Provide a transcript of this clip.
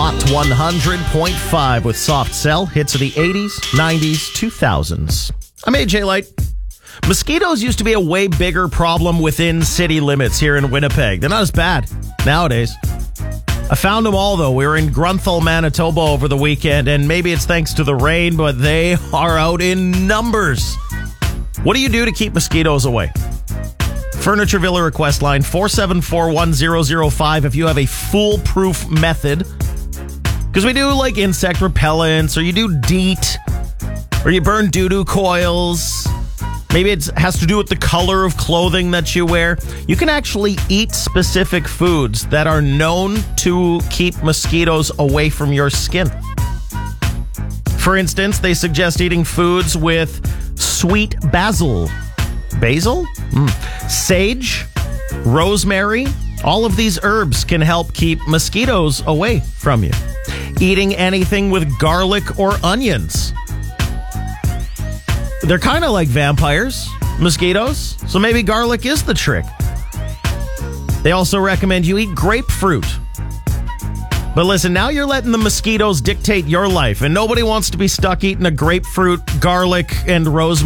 Hot 100.5 with Soft Cell. Hits of the 80s, 90s, 2000s. I'm AJ Light. Mosquitoes used to be a way bigger problem within city limits here in Winnipeg. They're not as bad nowadays. I found them all, though. We were in Grunthal, Manitoba over the weekend, and maybe it's thanks to the rain, but they are out in numbers. What do you do to keep mosquitoes away? Furniture Villa request line 4741005 if you have a foolproof method. Because we do like insect repellents, or you do DEET, or you burn doo-doo coils. Maybe it has to do with the color of clothing that you wear. You can actually eat specific foods that are known to keep mosquitoes away from your skin. For instance, they suggest eating foods with sweet basil. Basil? Sage, rosemary. All of these herbs can help keep mosquitoes away from you. Eating anything with garlic or onions. They're kind of like vampires, mosquitoes, so maybe garlic is the trick. They also recommend you eat grapefruit. But listen, now you're letting the mosquitoes dictate your life, and nobody wants to be stuck eating a grapefruit, garlic, and rosemary